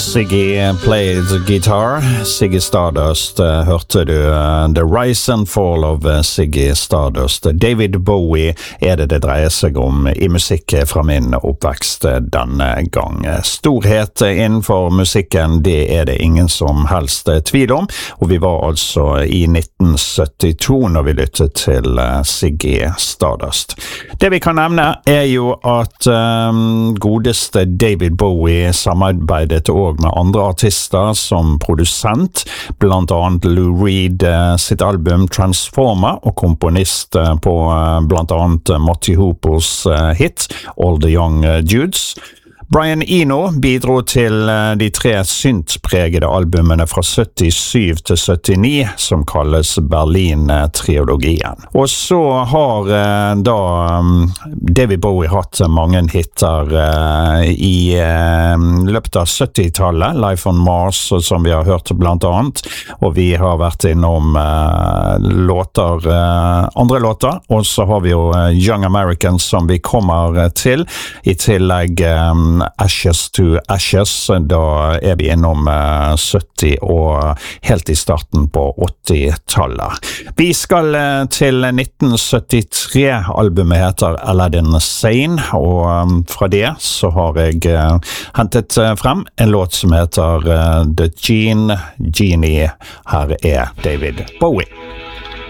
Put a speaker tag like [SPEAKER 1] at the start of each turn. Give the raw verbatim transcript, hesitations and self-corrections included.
[SPEAKER 1] Ziggy played guitar. Ziggy Stardust, uh, hørte du uh, The Rise and Fall of uh, Ziggy Stardust. David Bowie er det det dreier seg om i musikk fra min oppvekst denne gang. Storhet innenfor musikken, det er det ingen som helst tvil om, og vi var altså i nitten syttito når vi lyttet til uh, Ziggy Stardust. Det vi kan nevne er jo at um, godeste David Bowie samarbeidet også med andre artister som produsent, blant annet Lou Reed uh, sitt album Transformer, og komponist uh, på uh, blant annet uh, Monty Hoopers uh, hit All the Young uh, Dudes. Brian Eno bidro til uh, de tre syntpregede albumene fra syttisju til syttini, som kalles Berlin-trilogien. Og så har uh, da um, David Bowie hatt mange hitter uh, i uh, løpet av syttitallet, Life on Mars, som vi har hørt blant annet, og vi har vært innom uh, låter, uh, andre låter, og så har vi jo uh, Young Americans som vi kommer uh, til, i tillegg um, Ashes to Ashes, da er vi innom uh, sytti og helt i starten på åttitallet. Vi skal uh, til nitten syttitre, albumet heter Aladdin Sane, og um, fra det så har jeg uh, hentet uh, frem en låt som heter uh, The Gene Genie. Her er David Bowie.